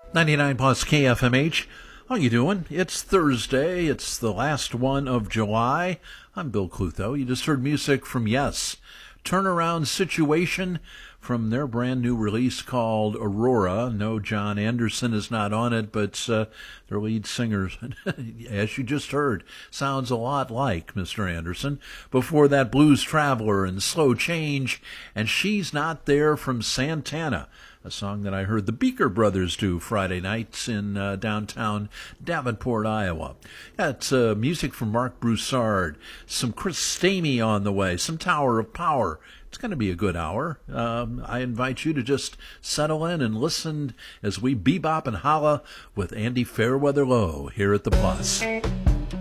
99 plus KFMH. How you doing? It's Thursday. It's the last one of July. I'm Bill Clutho. You just heard music from Yes. Turnaround Situation from their brand new release called Aurora. No, John Anderson is not on it, but their lead singer, as you just heard, sounds a lot like Mr. Anderson. Before that, Blues Traveler and Slow Change, and She's Not There from Santana, a song that I heard the Beaker Brothers do Friday nights in downtown Davenport, Iowa. That's music from Mark Broussard, some Chris Stamey on the way, some Tower of Power. It's going to be a good hour. I invite you to just settle in and listen as we bebop and holla with Andy Fairweather Low here at the Plus.